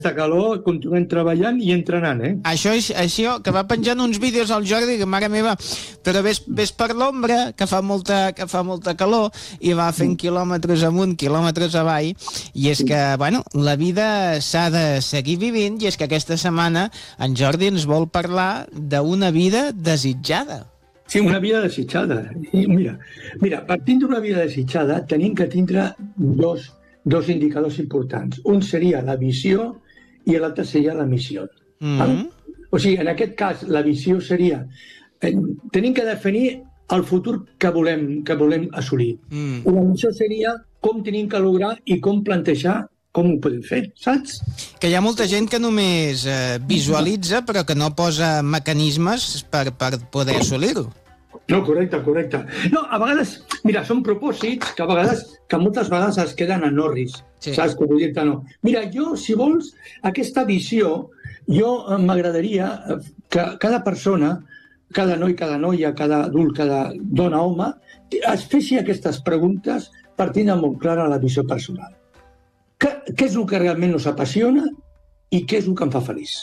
aquesta calor, continuem treballant i entrenant, Això, que va penjant uns vídeos al Jordi, que mare meva, però ves per l'ombra, que fa molta calor, i va fent quilòmetres amunt, quilòmetres avall, i és que, bueno, la vida s'ha de seguir vivint, i és que aquesta setmana en Jordi ens vol parlar d'una vida desitjada. Sí, una vida desitjada. I mira, partint d'una vida desitjada, tenim que tindre dos indicadors importants. Un seria la visió i l'altre seria la missió. O sigui, en aquest cas, la visió seria... Tenim que definir el futur que volem assolir. I la missió seria com tenim que lograr i com plantejar com ho podem fer, saps? Que hi ha molta gent que només visualitza, però que no posa mecanismes per poder assolir-ho. No, correcte. No, a vegades, mira, són propòsits que moltes vegades es queden en orris, saps? Com vull dir-te, no. Mira, jo, si vols, aquesta visió, jo m'agradaria que cada persona, cada noi, cada noia, cada adult, cada dona, home, es fessi aquestes preguntes partint de molt clara la visió personal. Què és el que realment ens apassiona i què és el que em fa feliç?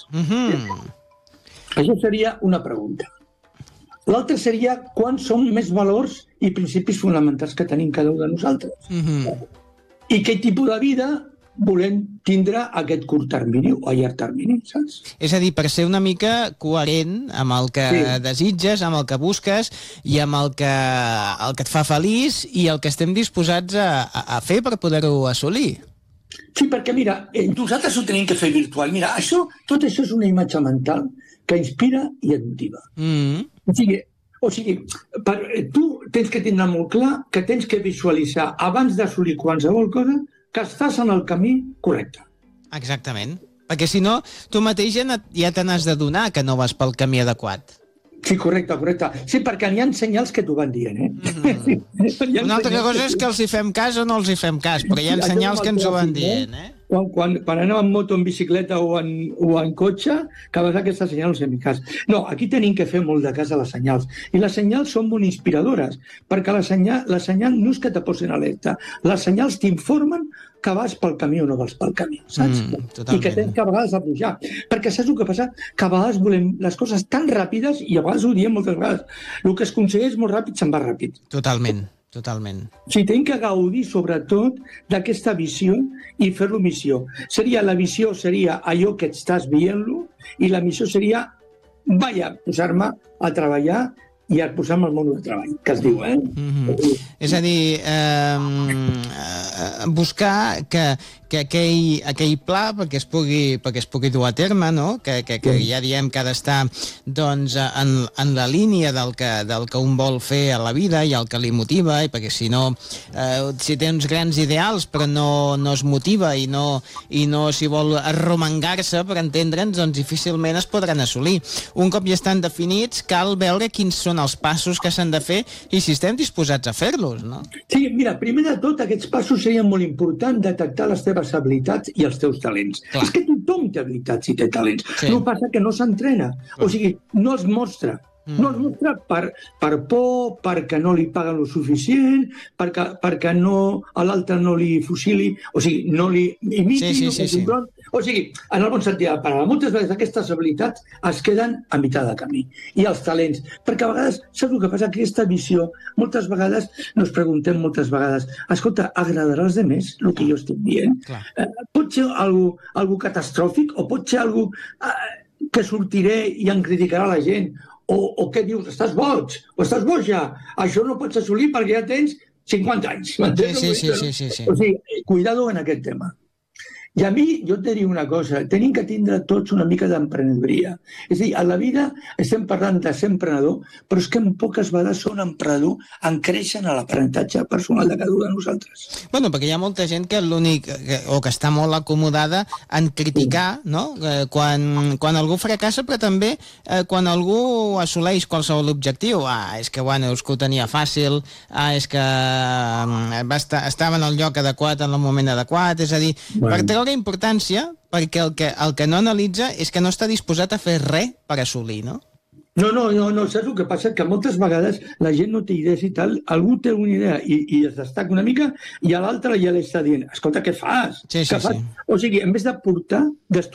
Això seria una pregunta. L'altre seria quants són més valors i principis fonamentals que tenim cada un de nosaltres. I què tipus de vida volem tindre a aquest curt termini o a llarg termini, saps? És a dir, per ser una mica coherent amb el que desitges, amb el que busques i amb el que et fa feliç i el que estem disposats a fer per poder-ho assolir. Sí, perquè mira, nosaltres ho tenim que fer virtual. Mira, tot això és una imatge mental que inspira i et motiva. O sigui, tu tens que tindre molt clar que tens que visualitzar abans d'assolir qualsevol cosa que estàs en el camí correcte. Exactament. Perquè si no, tu mateix ja te n'has d'adonar que no vas pel camí adequat. Sí, correcte. Sí, perquè hi ha senyals que t'ho van dient, Una altra cosa és que els hi fem cas o no els hi fem cas, però hi ha senyals que ens ho van dient, Quan anem en moto, en bicicleta o en cotxe, que a vegades aquestes senyals no fem cas. No, aquí tenim que fer molt de cas a les senyals. I les senyals són molt inspiradores, perquè la senyal no és que te posin alerta. Les senyals t'informen que vas pel camí o no vas pel camí, saps? I que tens que a vegades apujar. Perquè saps el que passa? Que a vegades volem les coses tan ràpides i a vegades ho diem moltes vegades. El que es aconsegueix molt ràpid se'n va ràpid. Totalment. O sigui, tenim que gaudir, sobretot, d'aquesta visió i fer-lo missió. La visió seria allò que estàs veient-lo i la missió seria, posar-me a treballar i a posar-me al món del treball, que es diu, És a dir, buscar que aquell pla perquè es pugui dur a terme, no? Que ja diem que ha d'estar en la línia del que un vol fer a la vida i el que li motiva, i perquè si no, si té uns grans ideals però no es motiva i no s'hi vol arromangar-se, per entendre'ns, doncs difícilment es podran assolir. Un cop ja estan definits, cal veure quins són els passos que s'han de fer i si estem disposats a fer-los, no? Sí, mira, primer de tot, aquests passos serien molt importants, detectar les teves habilitats i els teus talents. Clar. És que tothom té habilitats i té talents. Sí. No passa que no s'entrena. O sigui, no els mostra. No els mostra per por, perquè no li paguen lo suficient, perquè a l'altre no li fusili, o sigui, no li imiti, sí. O sigui, en el bon sentit de la paraula, moltes vegades aquestes habilitats es queden a meitat de camí. I els talents, perquè a vegades, saps el que passa? Aquesta visió, moltes vegades nos preguntem escolta, agradarà als altres el que jo estic dient? Pot ser algo catastròfic o pot ser algo que sortiré i em criticarà la gent? O què dius? Estàs boig? O estàs boja? Això no pots assolir perquè ja tens 50 anys. Sí. O sigui, cuidado en aquest tema. I a mi, jo et diria una cosa, tenim que tindre tots una mica d'emprenedoria. És a dir, a la vida estem parlant de ser emprenedor, però és que en poques vegades són emprenedor en créixer en l'aprenentatge personal de cada un de nosaltres. Bueno, perquè hi ha molta gent que l'únic, o que està molt acomodada en criticar, no? Quan algú fracassa, però també quan algú assoleix qualsevol objectiu. És que, és que ho tenia fàcil, és que estava en el lloc adequat en el moment adequat, és a dir, per treure importància, perquè el que no analitza és que no està disposat a fer res per assolir, no? No, saps el que passa? Que moltes vegades la gent no té idees i tal, algú té una idea i es destaca una mica i a l'altre ja li està dient, escolta, què fas? Sí. O sigui, en vez de portar,